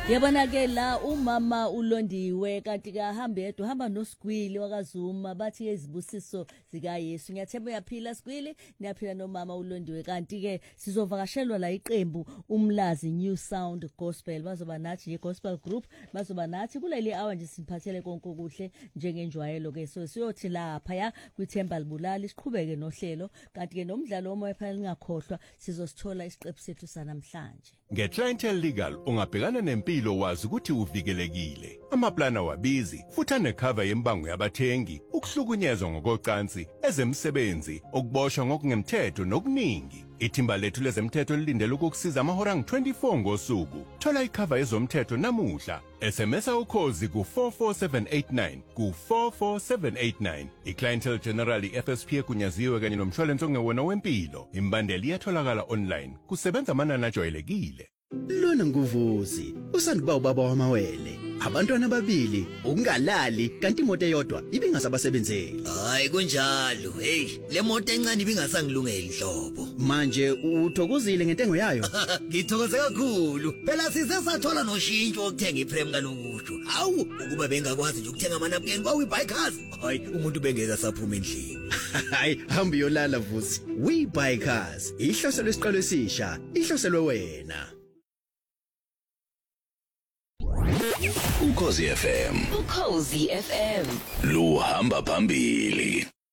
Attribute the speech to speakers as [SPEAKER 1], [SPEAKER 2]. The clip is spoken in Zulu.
[SPEAKER 1] Yabona ke la umama uLondiwe kanti ke ahamba yedwa hamba noSigwili wakaZuma bathi izibusiso zika Yesu. Ngiyathemba uyaphila Sigwili, niyaphila nomama uLondiwe kanti ke sizovakashelwa la iqembu Umlazi New Sound Gospel. Bazoba nathi nje gospel group, bazoba nathi kuleli hour nje siphathele konke okuhle njengenjwayelo ke. So siyothi lapha ya kwithemba libulali siqhubeke nohlelo kanti ke nomdlalo omoya phela lingakhohlwa sizosithola isiqephu sethu sanamhlanje.
[SPEAKER 2] NgeClientele Legal ungabhekana nempilo wazi ukuthi uvikelekile. Amaplana wabizi futhi anecover yembango yabathengi, ukuhlukunyezwa ngokocansi, ezemsebenzi, ukuboshwa ngokungemthetho nokuningi. Ithimba lethu lezemthetho lilindele ukukusiza amahora angu-24 ngosuku. Thola icover yezomthetho namuhla. SMS ukhozi ku44789 ku44789. iClientele General FSP egunyaziwe kanye nomshwalense ongewona wempilo. Imbandeli iyatholakala online. Kusebenza amanani ajwayelekile.
[SPEAKER 3] Lona nguVusi, usandiba ubaba wamawele. Abantwana ababili, ukungalali kanti imoto eyodwa ibingasabasebenzeli.
[SPEAKER 4] Hayi kunjalo. Hey, le moto encane ibingasangilungeli hlobo.
[SPEAKER 3] Manje uthokozile ngentengo yayo?
[SPEAKER 4] Ngithokoze kakhulu. Phela sisesathola noshintsho okuthenga iprem kanokusho. Hawu, ukuba bengakwazi nje ukuthenga amanapukeni kwaWeBuycars. Hayi, umuntu bengeke saphuma endlini.
[SPEAKER 3] Hayi, hamba uyolala Vusi. WeBuycars, ihloselo lesiqalo esisha, ihloselwe wena.
[SPEAKER 5] Ukhozi FM.
[SPEAKER 6] Ukhozi FM.
[SPEAKER 5] Luhamba phambili.